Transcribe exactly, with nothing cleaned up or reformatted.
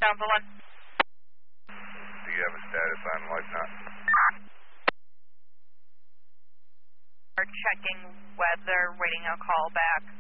Alpha one. Do you have a status on Whatnot? We're checking weather, waiting a call back.